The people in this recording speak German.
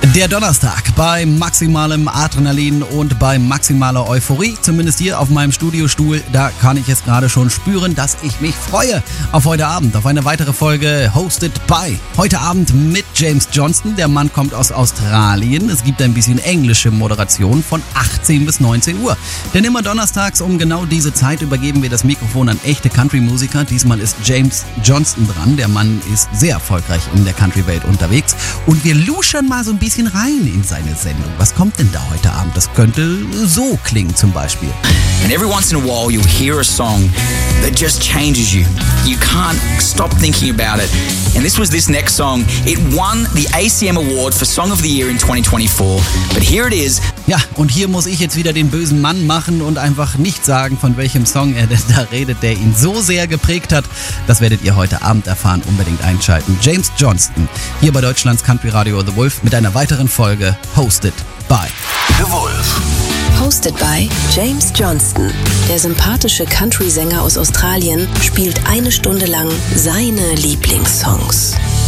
Der Donnerstag bei maximalem Adrenalin und bei maximaler Euphorie, zumindest hier auf meinem Studiostuhl, da kann ich es gerade schon spüren, dass ich mich freue auf heute Abend, auf eine weitere Folge Hosted by. Heute Abend mit James Johnston, der Mann kommt aus Australien, es gibt ein bisschen englische Moderation von 18 bis 19 Uhr. Denn immer donnerstags um genau diese Zeit übergeben wir das Mikrofon an echte Country-Musiker. Diesmal ist James Johnston dran, der Mann ist sehr erfolgreich in der Country-Welt unterwegs und wir luschern mal so ein bisschen rein in seine Sendung. Was kommt denn da heute Abend? Das könnte so klingen zum Beispiel. And every once in a while you'll hear a song that just changes you. You can't stop thinking about it. And this was this next song. It won the ACM Award for Song of the Year in 2024. But here it is. Ja, und hier muss ich jetzt wieder den bösen Mann machen und einfach nicht sagen, von welchem Song er denn da redet, der ihn so sehr geprägt hat. Das werdet ihr heute Abend erfahren. Unbedingt einschalten. James Johnston, hier bei Deutschlands Country Radio The Wolf mit einer weiteren Folge Hosted by The Wolf. Hosted by James Johnston. Der sympathische Country-Sänger aus Australien spielt eine Stunde lang seine Lieblingssongs.